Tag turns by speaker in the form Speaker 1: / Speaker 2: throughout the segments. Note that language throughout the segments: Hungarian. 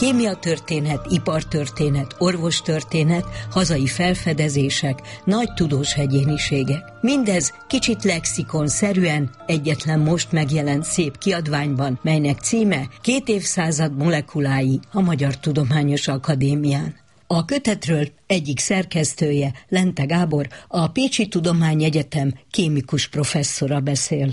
Speaker 1: Kémiatörténet, ipartörténet, orvostörténet, hazai felfedezések, nagy tudós egyéniségek. Mindez kicsit lexikonszerűen egyetlen most megjelent szép kiadványban, melynek címe 2 évszázad molekulái a Magyar Tudományos Akadémián. A kötetről egyik szerkesztője, Lente Gábor, a Pécsi Tudományegyetem kémikus professzora beszél.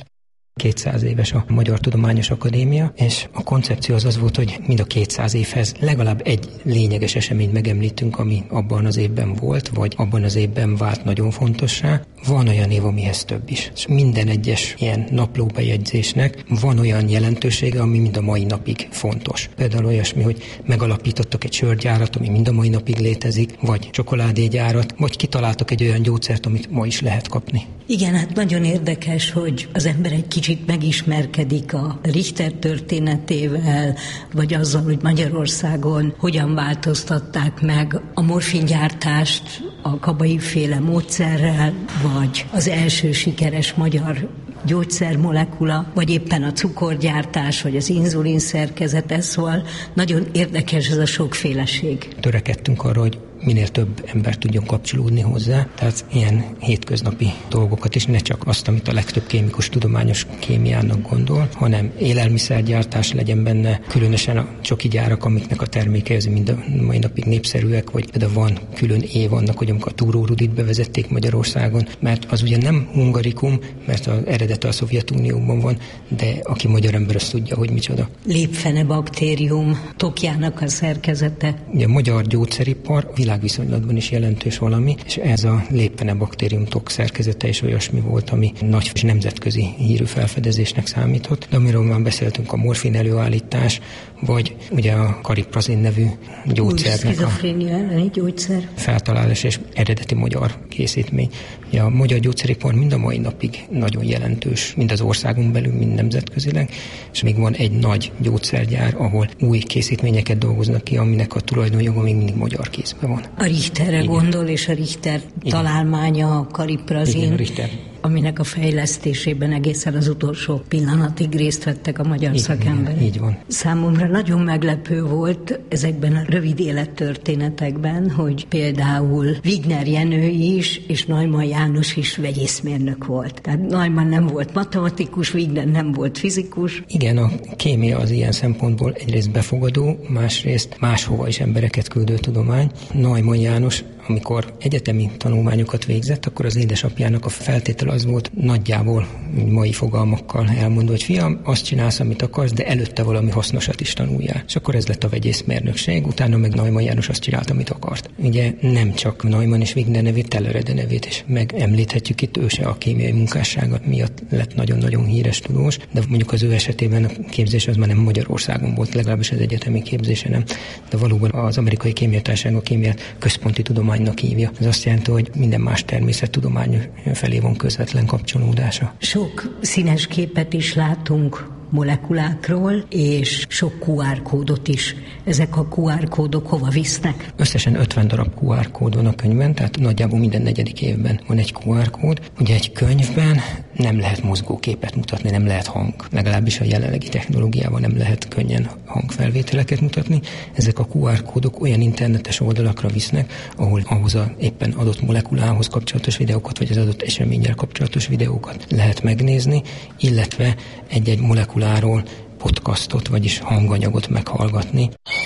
Speaker 2: 200 éves a Magyar Tudományos Akadémia, és a koncepció az volt, hogy mind a 200 évhez legalább egy lényeges eseményt megemlítünk, ami abban az évben volt, vagy abban az évben vált nagyon fontossá. Van olyan év, amihez több is. És minden egyes ilyen naplóbejegyzésnek van olyan jelentősége, ami mind a mai napig fontos. Például olyasmi, hogy megalapítottak egy sörgyárat, ami mind a mai napig létezik, vagy csokoládégyárat, vagy kitaláltak egy olyan gyógyszert, amit ma is lehet kapni.
Speaker 1: Igen, hát nagyon érdekes, hogy az ember egy kicsit megismerkedik a Richter történetével, vagy azzal, hogy Magyarországon hogyan változtatták meg a morfingyártást a Cabai-féle módszerrel, vagy az első sikeres magyar gyógyszermolekula, vagy éppen a cukorgyártás, vagy az inzulin szerkezete, szóval nagyon érdekes ez a sokféleség.
Speaker 2: Törekedtünk arra, hogy minél több ember tudjon kapcsolódni hozzá, tehát ilyen hétköznapi dolgokat is, ne csak azt, amit a legtöbb kémikus tudományos kémiának gondol, hanem élelmiszergyártás legyen benne, különösen a csoki gyárak, amiknek a termékei az mind a mai napig népszerűek, vagy például van külön év annak, hogy amikor a túrórudit bevezették Magyarországon, mert az ugye nem hungarikum, mert az eredete a Szovjetunióban van, de aki magyar ember, azt tudja, hogy micsoda.
Speaker 1: Lépfene baktérium tokjának a szerkezete.
Speaker 2: Ugye a magyar gyógyszeripar világviszonylatban is jelentős valami, és ez a lépfene baktérium tok szerkezete is olyasmi volt, ami nagy és nemzetközi hírű felfedezésnek számított. De amiről már beszéltünk, a morfin előállítás, vagy ugye a kariprazin nevű gyógyszernek
Speaker 1: szkizofrénia elleni gyógyszer
Speaker 2: feltalálás és eredeti magyar készítmény. Ugye a magyar gyógyszeripar mind a mai napig nagyon jelentős, mind az országon belül, mind nemzetközileg, és még van egy nagy gyógyszergyár, ahol új készítményeket dolgoznak ki, aminek a tulajdonjoga még mindig magyar kézben van.
Speaker 1: A Richterre gondol, és a Richter találmánya, a kariprazin, aminek a fejlesztésében egészen az utolsó pillanatig részt vettek a magyar szakemberek.
Speaker 2: Így van.
Speaker 1: Számomra nagyon meglepő volt ezekben a rövid élettörténetekben, hogy például Wigner Jenő is, és Neumann János is vegyészmérnök volt. Tehát Neumann nem volt matematikus, Wigner nem volt fizikus.
Speaker 2: Igen, a kémia az ilyen szempontból egyrészt befogadó, másrészt máshova is embereket küldő tudomány. Neumann János, amikor egyetemi tanulmányokat végzett, akkor az édesapjának a feltétel az volt, nagyjából mai fogalmakkal elmondva, hogy fiam, azt csinálsz, amit akarsz, de előtte valami hasznosat is tanuljál. És akkor ez lett a vegyészmérnökség, utána meg Neumann János azt csinált, amit akart. Ugye nem csak Neumann és Wigner nevét, Tellerede nevét is megemlíthetjük itt, ő se a kémiai munkássága miatt lett nagyon-nagyon híres tudós, de mondjuk az ő esetében a képzés az már nem Magyarországon volt, legalábbis az egyetemi képzése nem, de valóban az amerikai kémiatársaság a kémiát központi tudománynak hívja. Ez azt jelenti, hogy minden más természettudomány felé van közvetlen kapcsolódása.
Speaker 1: Sok színes képet is látunk molekulákról, és sok QR kódot is. Ezek a QR kódok hova visznek?
Speaker 2: Összesen 50 darab QR kód van a könyvben, tehát nagyjából minden 4. évben van egy QR kód. Ugye egy könyvben nem lehet mozgóképet mutatni, nem lehet hang. Legalábbis a jelenlegi technológiával nem lehet könnyen hangfelvételeket mutatni. Ezek a QR kódok olyan internetes oldalakra visznek, ahol ahhoz a éppen adott molekulához kapcsolatos videókat, vagy az adott eseménnyel kapcsolatos videókat lehet megnézni, illetve egy-egy molekuláról podcastot, vagyis hanganyagot meghallgatni.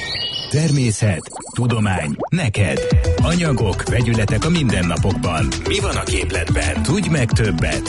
Speaker 3: Természet, tudomány, neked. Anyagok, vegyületek a mindennapokban. Mi van a képletben? Tudj meg többet.